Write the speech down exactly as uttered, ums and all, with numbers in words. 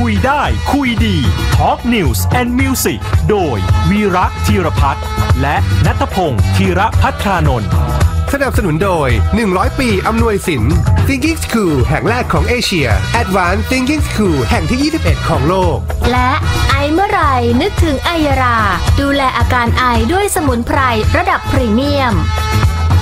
ยได้คุยดี Talk News and Music โดยวีระธีรพัฒน์และณัฐพงศ์ธีรภัทรานนท์สนับสนุนโดยหนึ่งร้อยปีอำนวยสิน Thinking School แห่งแรกของเอเชีย Advanced Thinking School แห่งที่ยี่สิบเอ็ดของโลกและไอเมื่อไรนึกถึงไอยาราดูแลอาการไอด้วยสมุนไพรระดับพรีเมียม